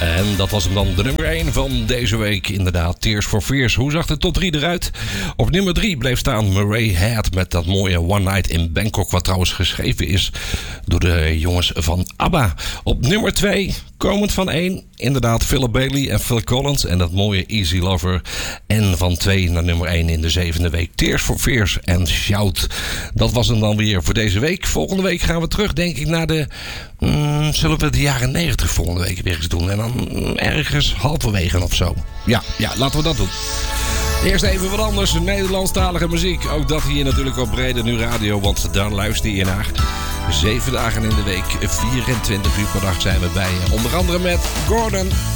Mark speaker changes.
Speaker 1: En dat was hem dan, de nummer 1 van deze week. Inderdaad, Tears for Fears. Hoe zag de top 3 eruit? Op nummer 3 bleef staan Murray Head met dat mooie One Night in Bangkok. Wat trouwens geschreven is door de jongens van ABBA. Op nummer 2, komend van 1, inderdaad Philip Bailey en Phil Collins. En dat mooie Easy Lover. En van 2 naar nummer 1 in de 7e week. Tears for Fears en Shout. Dat was hem dan weer voor deze week. Volgende week gaan we terug, denk ik, naar de... zullen we de jaren 90 volgende week weer eens doen. En dan ergens halverwege of zo. Ja, laten we dat doen. Eerst even wat anders. Nederlandstalige muziek. Ook dat hier natuurlijk op Brede Nu Radio. Want daar luister je naar. 7 dagen in de week. 24 uur per dag zijn we bij je. Onder andere met Gordon.